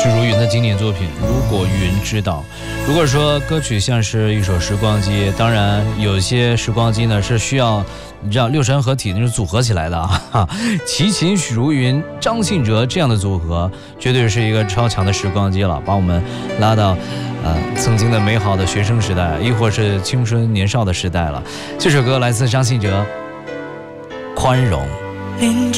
许茹芸的经典作品《如果云知道》。如果说歌曲像是一首时光机，当然有些时光机呢是需要你知道六神合体那种组合起来的啊。齐秦、许茹芸、张信哲这样的组合，绝对是一个超强的时光机了，把我们拉到曾经的美好的学生时代，亦或是青春年少的时代了。这首歌来自张信哲，《宽容》。